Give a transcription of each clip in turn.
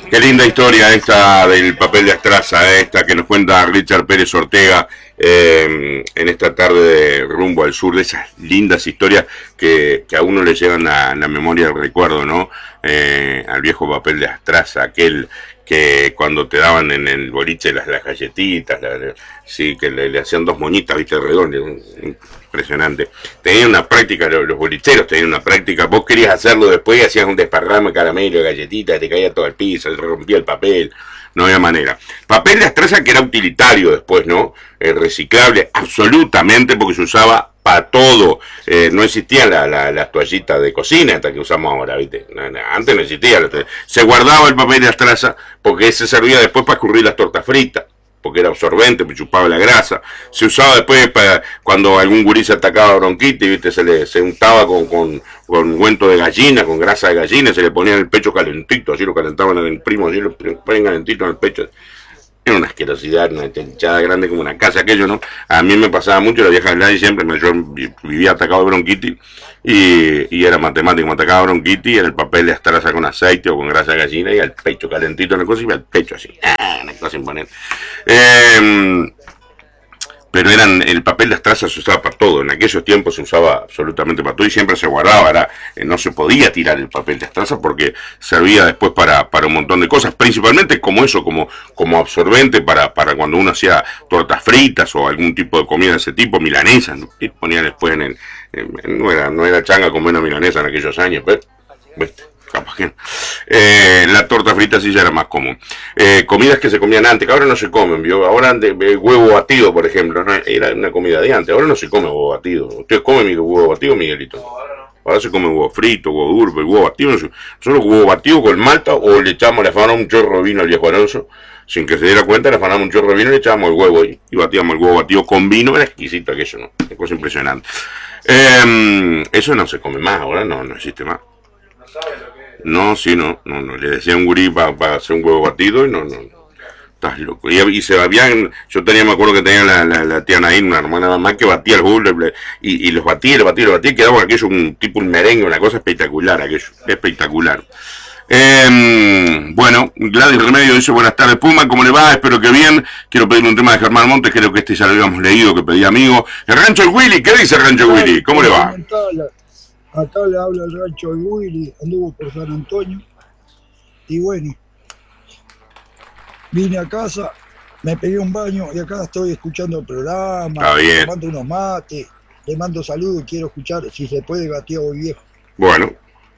Qué linda historia esta del papel de Astraza, esta que nos cuenta Richard Pérez Ortega en esta tarde de Rumbo al Sur, de esas lindas historias que a uno le llevan a la memoria del recuerdo, ¿no? Al viejo papel de Astraza, aquel que cuando te daban en el boliche las galletitas, sí, que le hacían dos moñitas, viste, redondas, impresionante. Tenían una práctica, los bolicheros tenían una práctica, vos querías hacerlo después y hacías un desparrame de caramelo, de galletitas, te caía todo el piso, se rompía el papel, no había manera. Papel de Astraza que era utilitario después, ¿no? Reciclable, absolutamente, porque se usaba para todo. No existían las toallitas de cocina hasta que usamos ahora, ¿viste? Antes no existía. Se guardaba el papel de Astraza porque se servía después para escurrir las tortas fritas, porque era absorbente, pues chupaba la grasa. Se usaba después para cuando algún gurí se atacaba bronquitis, ¿viste? Se untaba con ungüento de gallina, con grasa de gallina, se le ponía en el pecho calentito, así lo calentaban en el primo, así lo ponían calentito en el pecho. Era una asquerosidad, una hinchada grande como una casa, aquello, ¿no? A mí me pasaba mucho, la vieja Gladys siempre, yo vivía atacado de bronquitis y era matemático, me atacaba de bronquitis, era el papel de Astraza con aceite o con grasa de gallina y al pecho calentito, una cosa y al pecho así, una cosa imponente. Pero el papel de Astraza se usaba para todo, en aquellos tiempos se usaba absolutamente para todo y siempre se guardaba, no se podía tirar el papel de Astraza porque servía después para un montón de cosas, principalmente como eso, como absorbente para cuando uno hacía tortas fritas o algún tipo de comida de ese tipo, milanesas, ¿no? Y ponía después no era changa comer una milanesa en aquellos años, pero, ¿viste? Capaz que la torta frita sí ya era más común. Comidas que se comían antes, que ahora no se comen, ¿vio? Ahora huevo batido, por ejemplo, ¿no? Era una comida de antes, ahora no se come huevo batido. ¿Ustedes comen huevo batido, Miguelito? Ahora se come huevo frito, huevo duro, pero huevo batido no se... Solo huevo batido con malta o le afanamos un chorro de vino al viejo Alonso, sin que se diera cuenta, le afanamos un chorro de vino y le echábamos el huevo y batíamos el huevo batido con vino, era exquisito aquello, ¿no? Una cosa impresionante. Eso no se come más, ahora no existe más. No, sí, no, le decía un gurí para hacer un huevo batido y no, estás loco. Y se habían, me acuerdo que tenía la tía Naín, una hermana mamá que batía el jugo y los batía, y quedaba aquello un merengue, una cosa espectacular, aquello, espectacular. Bueno, Gladys Remedio dice: buenas tardes Puma, ¿cómo le va? Espero que bien. Quiero pedirle un tema de Germán Montes, creo que este ya lo habíamos leído, que pedía amigo. El Rancho El Willy, ¿qué dice el Rancho El Willy? ¿Cómo le va? Acá le habla el Rancho El Willy, anduvo por San Antonio y bueno, vine a casa, me pegué un baño y acá estoy escuchando el programa, le mando unos mates, le mando saludos y quiero escuchar si se puede Gatiego Viejo. Bueno,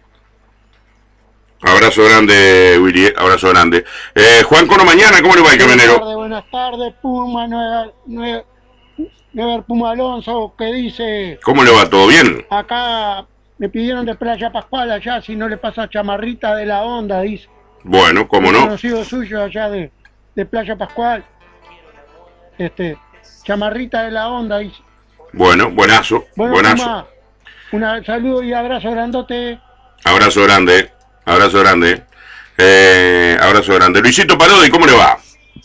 abrazo grande, Willy, abrazo grande. Juan Cono Mañana, ¿cómo le va el camionero? Buenas tardes, Puma, Never Puma Alonso, ¿qué dice? ¿Cómo le va? ¿Todo bien? Acá me pidieron de Playa Pascual allá, si no le pasa Chamarrita de la Onda, dice. Bueno, ¿cómo no? Conocido suyo allá de Playa Pascual. Chamarrita de la Onda, dice. Bueno, buenazo, buenazo. Puma, un saludo y abrazo grandote. Abrazo grande, abrazo grande. Abrazo grande. Luisito Parodi, ¿cómo le va?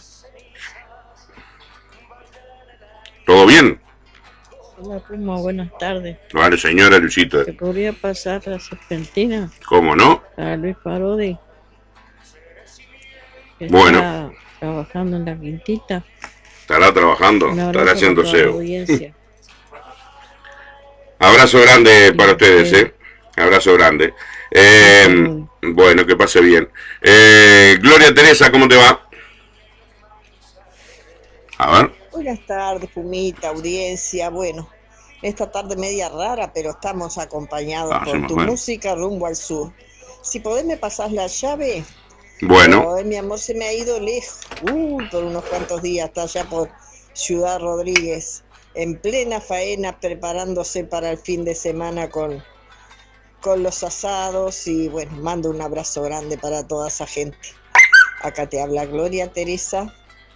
¿Todo bien? Hola Puma, buenas tardes. Vale, señora Luisito. ¿Te podría pasar la serpentina? ¿Cómo no? A Luis Parodi. Bueno. Está trabajando en la quintita. Estará trabajando, estará haciendo SEO. Abrazo grande para ustedes, Abrazo grande. Bueno, que pase bien. Gloria Teresa, ¿cómo te va? A ver. Buenas tardes, Pumita, audiencia. Bueno, esta tarde media rara, pero estamos acompañados por tu música rumbo al sur. Si podés me pasás la llave. Bueno. Mi amor se me ha ido lejos, por unos cuantos días, está allá por Ciudad Rodríguez, en plena faena, preparándose para el fin de semana con los asados y bueno, mando un abrazo grande para toda esa gente. Acá te habla Gloria Teresa.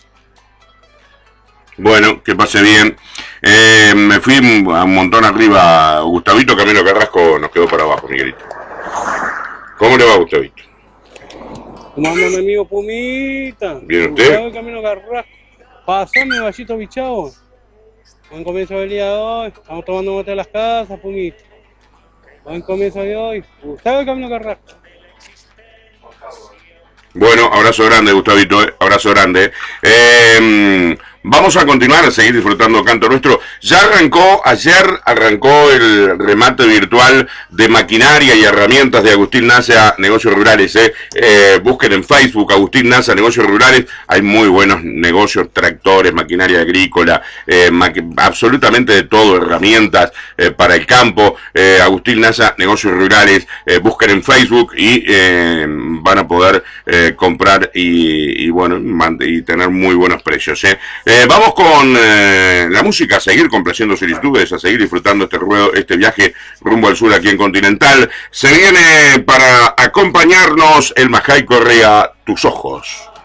Bueno, que pase bien. Me fui a un montón arriba. Gustavito Camino Carrasco nos quedó para abajo, Miguelito. ¿Cómo le va, Gustavito? ¿Cómo anda mi amigo Pumita? ¿Bien usted? Gustavo Camino Carrasco. Pasame, vallito bichado. Buen comienzo del día de hoy. Estamos tomando mate a las casas, Pumita. Buen comienzo de hoy. Gustavo Camino Carrasco. Bueno, abrazo grande, Gustavito, abrazo grande. Vamos a continuar a seguir disfrutando Canto Nuestro. Ya ayer arrancó el remate virtual de maquinaria y herramientas de Agustín Nasa, Negocios Rurales. Busquen en Facebook Agustín Nasa, Negocios Rurales. Hay muy buenos negocios, tractores, maquinaria agrícola, absolutamente de todo, herramientas para el campo. Agustín Nasa, Negocios Rurales. Busquen en Facebook y van a poder comprar y tener muy buenos precios. Vamos con la música, a seguir complaciendo solicitudes, a seguir disfrutando este viaje rumbo al sur aquí en Continental. Se viene para acompañarnos el Majay Correa, Tus Ojos.